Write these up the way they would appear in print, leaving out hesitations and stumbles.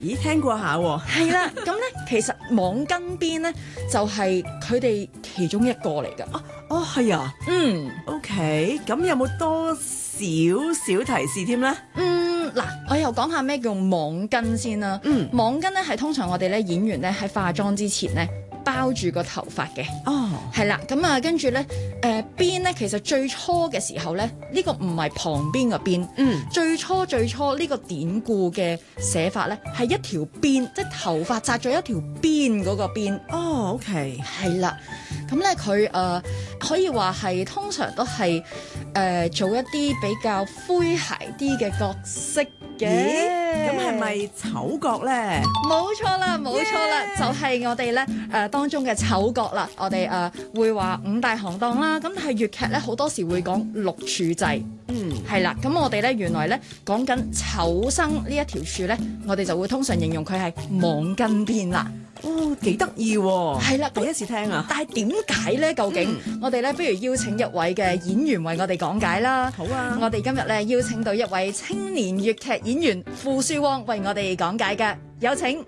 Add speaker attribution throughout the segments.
Speaker 1: 咦，聽過下喎。
Speaker 2: 係啦，咁咧其實網巾邊咧就係佢哋其中一個嚟㗎。
Speaker 1: 哦，係啊。OK，咁有冇多少少提示添咧？
Speaker 2: 嗱，我又講下咩叫網巾先啦。網巾咧係通常我哋咧演員咧喺化妝之前咧包住個頭髮嘅。係啦，咁啊跟住咧邊咧其實最初嘅時候咧呢個唔係旁邊個邊。最初呢個典故嘅寫法咧係一條辮，即係頭髮紮咗一條辮嗰個辮。
Speaker 1: OK。
Speaker 2: 係啦，咁咧佢可以話係通常都係做一啲比較詼諧啲嘅角色嘅。
Speaker 1: 咁係咪丑角咧？
Speaker 2: 冇錯啦，就係我哋咧當中嘅丑角啦。我哋會話五大行當啦，咁但係粵劇咧好多時會講六柱制。係啦，咁我哋咧原來咧講緊丑生呢一條柱咧，我哋就會通常形容佢係網巾邊啦。
Speaker 1: 幾得意喎！
Speaker 2: 係啦，
Speaker 1: 第一次聽啊！
Speaker 2: 但係點解咧？究竟我哋咧不如邀請一位嘅演員為我哋講解啦。
Speaker 1: 好啊！
Speaker 2: 我哋今日咧邀請到一位青年粵劇演員傅樹旺為我哋講解嘅，有請。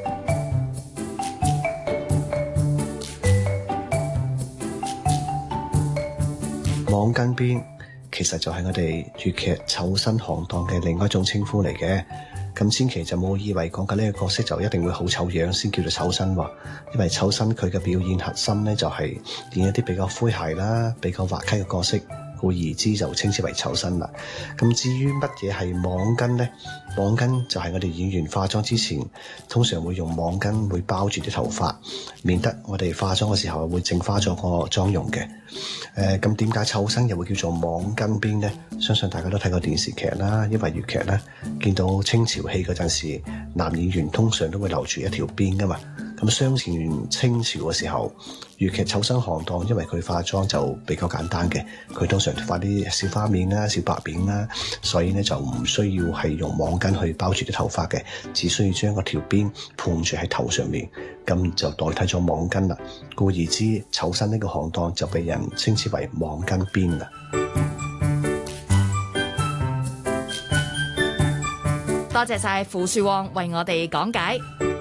Speaker 3: 網巾邊其實就係我哋粵劇丑生行當嘅另外一種稱呼嚟嘅。咁千祈就冇以為講緊呢個角色就一定會好醜樣先叫做丑生喎，因為丑生佢嘅表演核心咧就係演一啲比較詼諧啦、比較滑稽嘅角色，故而之就稱之為丑生啦。咁至於乜嘢係網巾呢？網巾就係我哋演員化妝之前通常會用網巾會包住啲頭髮，免得我哋化妝嘅時候會淨化咗個妝容嘅。咁點解丑生又會叫做網巾邊呢？相信大家都睇過電視劇啦，因為粵劇咧見到清朝戲嗰陣時，男演員通常都會留住一條辮噶嘛。咁相傳清朝嘅時候，粵劇丑生行當，因為佢化妝就比較簡單嘅，佢通常化啲小花面啦、小白面啦，所以咧就唔需要係用網巾去包住啲頭髮嘅，只需要將個條辮盤住喺頭上面，咁就代替咗網巾啦。故而之，丑生呢個行當就被人稱之為網巾邊啦。
Speaker 2: 多謝晒傅樹旺為我哋講解。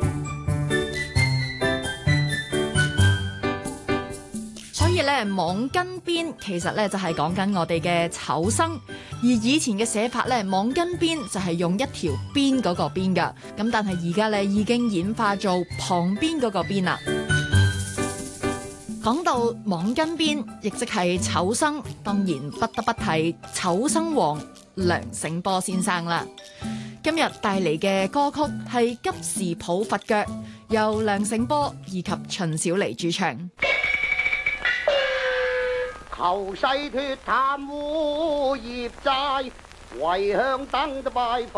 Speaker 2: 所以咧，網巾邊其實咧就係講緊我哋嘅丑生，而以前嘅寫法咧，網巾邊就係用一條邊嗰個邊噶，咁但係而家咧已經演化做旁邊嗰個邊啦。講到網巾邊，亦即係丑生，當然不得不提丑生王梁醒波先生啦。今日帶嚟嘅歌曲係《急時抱佛腳》，由梁醒波以及秦小梨主唱。
Speaker 4: 求世脱貪污業債，為向燈拜佛。